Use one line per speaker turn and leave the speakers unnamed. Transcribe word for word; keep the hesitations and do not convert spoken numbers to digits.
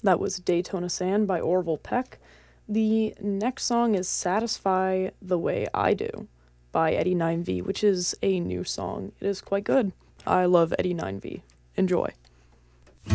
That was Daytona Sand by Orville Peck. The next song is Satisfy the Way I Do by Eddie nine V, which is a new song. It is quite good. I love Eddie nine V. Enjoy.